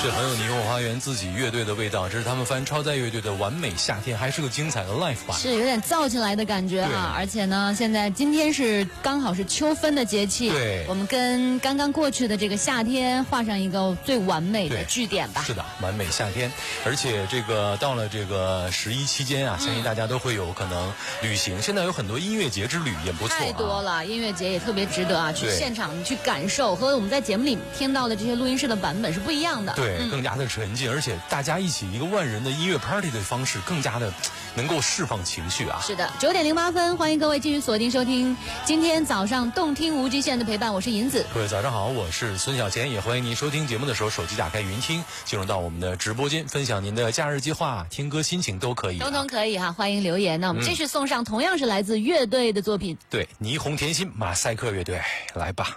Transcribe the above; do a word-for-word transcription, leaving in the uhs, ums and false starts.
这很有霓虹花园自己乐队的味道，这是他们翻超载乐队的《完美夏天》，还是个精彩的 live 版， 是有点燥起来的感觉啊！而且呢，现在今天是刚好是秋分的节气， 对， 我们跟刚刚过去的这个夏天画上一个最完美的句点吧。 是的，完美夏天。而且这个到了这个十一期间啊，相信大家都会有可能旅行。现在有很多音乐节之旅也不错、啊， 太多了，音乐节也特别值得啊，去现场去感受，和我们在节目里听到的这些录音室的版本是不一样的。 对， 嗯、 更加的沉浸，而且大家一起一个万人的音乐 party 的方式，更加的能够释放情绪啊。 是的，九点零八分，欢迎各位继续锁定收听今天早上动听无极限的陪伴，我是银子。 各位早上好，我是孙小贤，也欢迎您收听节目的时候手机打开云听，进入到我们的直播间，分享您的假日计划、听歌心情都可以、啊， 通通可以哈、啊，欢迎留言。那我们继续送上同样是来自乐队的作品， 对，霓虹甜心马赛克乐队，来吧。